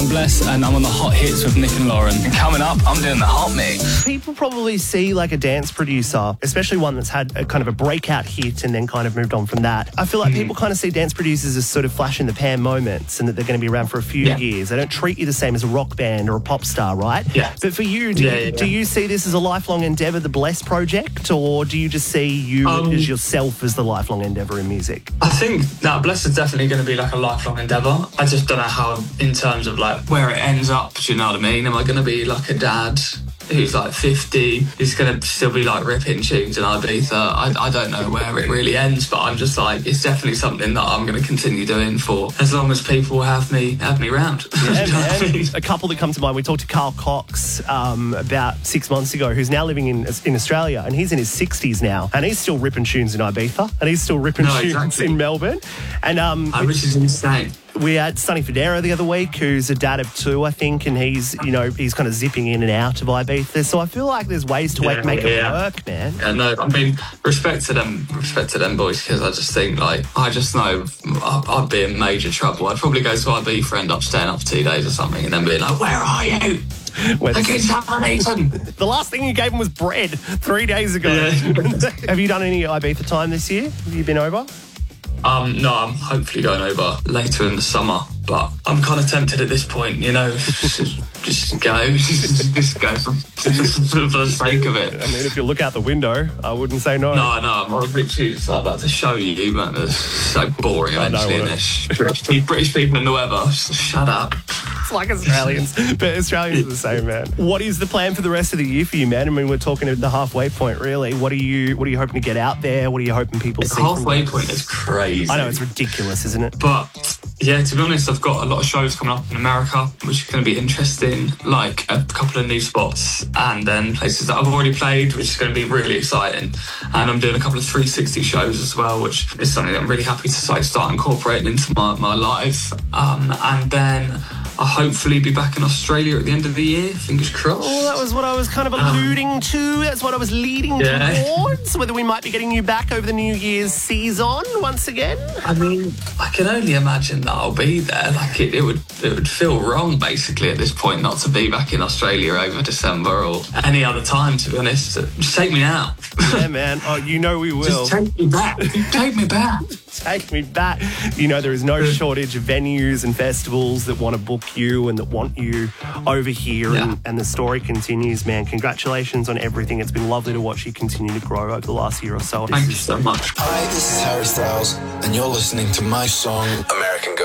Bless and I'm on the Hot Hits with Nick and Lauren. And coming up, I'm doing the Hot Mix. People probably see like a dance producer, especially one that's had a kind of a breakout hit and then kind of moved on from that. I feel like people kind of see dance producers as sort of flash in the pan moments and that they're going to be around for a few years. They don't treat you the same as a rock band or a pop star, right? Yeah. But for you, do you see this as a lifelong endeavour, the Bless project, or do you just see you as yourself as the lifelong endeavour in music? I think that Bless is definitely going to be like a lifelong endeavour. I just don't know how, in terms of like where it ends up, do you know what I mean? Am I going to be like a dad who's like 50, who's going to still be like ripping tunes in Ibiza? I don't know where it really ends, but I'm just like, it's definitely something that I'm going to continue doing for as long as people have me round. Yeah, man. A couple that come to mind, we talked to Carl Cox about 6 months ago, who's now living in Australia, and he's in his 60s now, and he's still ripping tunes in Ibiza, and he's still ripping tunes in Melbourne. And which is insane. We had Sonny Fodera the other week, who's a dad of two, I think, and he's kind of zipping in and out of Ibiza. So I feel like there's ways to make it work, man. Yeah, no, I mean, respect to them boys, because I just think, like, I just know I'd be in major trouble. I'd probably go to Ibiza, end up staying up for 2 days or something, and then be like, where are you? The last thing you gave him was bread 3 days ago. Yeah. Have you done any Ibiza time this year? Have you been over? No, I'm hopefully going over later in the summer, but I'm kind of tempted at this point, you know, just go for the sake of it. I mean, if you look out the window, I wouldn't say no. No, I'm literally just about to show you, man. It's so boring eventually in this. British people in the weather, just shut up. It's like Australians, but Australians are the same, man. What is the plan for the rest of the year for you, man? I mean, we're talking at the halfway point, really. What are you hoping to get out there? What are you hoping people see? The halfway point is crazy. I know, it's ridiculous, isn't it? But yeah, to be honest, I've got a lot of shows coming up in America, which is going to be interesting, like a couple of new spots, and then places that I've already played, which is going to be really exciting. And I'm doing a couple of 360 shows as well, which is something that I'm really happy to start incorporating into my life. And then I'll hopefully be back in Australia at the end of the year, fingers crossed. Oh, that was what I was kind of alluding to. That's what I was leading towards, whether we might be getting you back over the New Year's season once again. I mean, I can only imagine that I'll be there. Like, it would feel wrong, basically, at this point, not to be back in Australia over December or any other time, to be honest. Just take me out. Yeah, man. Oh, you know we will. Just take me back. Take me back. Take me back. You know, there is no shortage of venues and festivals that want to book you and that want you over here, and the story continues, man. Congratulations on everything. It's been lovely to watch you continue to grow over the last year or so. Thank you so much. Hi, this is Harry Styles, and you're listening to my song, American